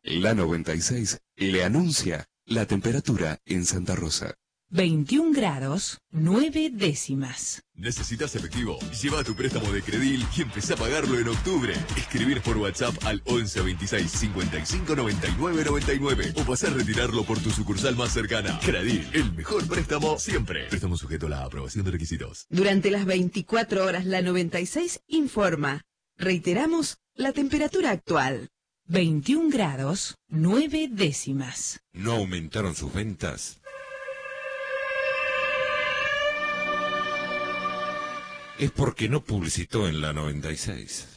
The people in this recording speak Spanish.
La 96 le anuncia la temperatura en Santa Rosa. 21 grados, 9 décimas. ¿Necesitas efectivo? Lleva tu préstamo de Credil y empezá a pagarlo en octubre. Escribir por WhatsApp al 11 26 55 99 99 o pasar a retirarlo por tu sucursal más cercana. Credil, el mejor préstamo siempre. Préstamo sujeto a la aprobación de requisitos. Durante las 24 horas, la 96 informa. Reiteramos la temperatura actual. 21 grados, 9 décimas. ¿No aumentaron sus ventas? Es porque no publicitó en la 96.